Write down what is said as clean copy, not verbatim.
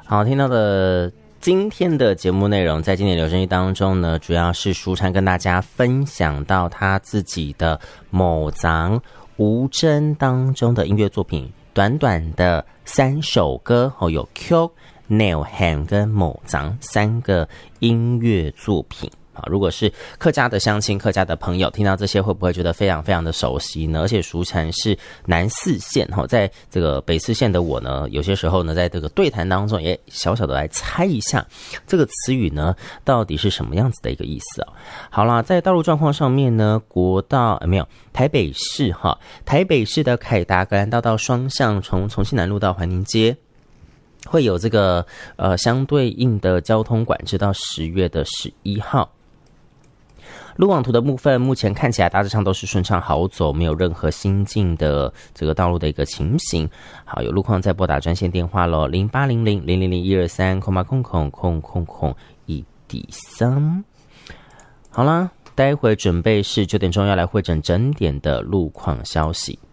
好，听到的今天的节目内容，在今天留声机当中呢，主要是舒畅跟大家分享到他自己的某藏无真当中的音乐作品，短短的3首歌，有 Q、Nail、Hand 跟某藏3个音乐作品。如果是客家的乡亲、客家的朋友，听到这些会不会觉得非常非常的熟悉呢？而且舒畅是南四县，在这个北四县的我呢，有些时候呢，在这个对谈当中也小小的来猜一下这个词语呢，到底是什么样子的一个意思啊？好啦，在道路状况上面呢，国道没有台北市台北市的凯达格兰大道双向，从重庆南路到环宁街。会有这个相对应的交通管制到10月11号。路网图的部分，目前看起来大致上都是顺畅好走，没有任何新进的这个道路的一个情形。好，有路况再拨打专线电话咯，0800-000-123,000,1D3。好啦，待会准备是9点钟要来会诊整点的路况消息。